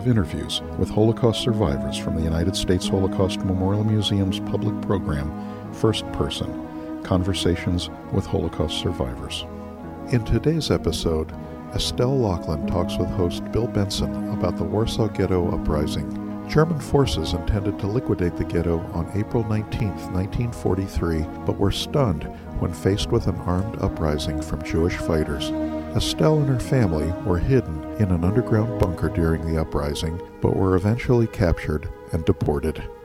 of interviews with Holocaust survivors from the United States Holocaust Memorial Museum's public program, First Person, Conversations with Holocaust Survivors. In today's episode, Estelle Laughlin talks with host Bill Benson about the Warsaw Ghetto Uprising. German forces intended to liquidate the ghetto on April 19, 1943, but were stunned when faced with an armed uprising from Jewish fighters. Estelle and her family were hidden in an underground bunker during the uprising, but were eventually captured and deported.